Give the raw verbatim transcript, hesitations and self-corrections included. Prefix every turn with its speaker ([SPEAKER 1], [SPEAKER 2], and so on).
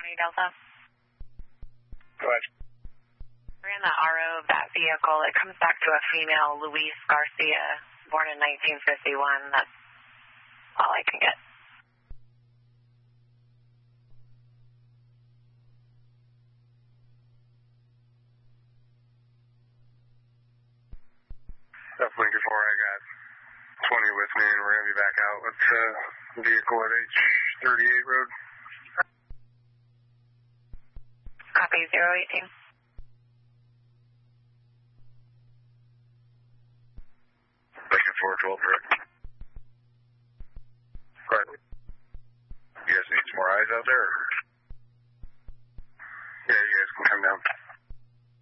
[SPEAKER 1] twenty Delta.
[SPEAKER 2] Go ahead.
[SPEAKER 1] Ran the R O of that vehicle. It comes back to a female, Luis Garcia, born in nineteen fifty-one. That's all I can get.
[SPEAKER 2] Definitely before I got twenty with me, and we're going to be back out with the uh, vehicle at H thirty-eight Road.
[SPEAKER 1] Copy, zero eighteen.
[SPEAKER 2] Thank you, four twelve, correct.